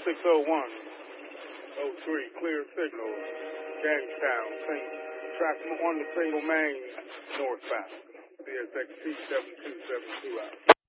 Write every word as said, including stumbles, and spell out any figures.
six oh one oh three, clear signal, Jamestown, Saint, track one to Single Main, northbound, C S X T seven two seven two out.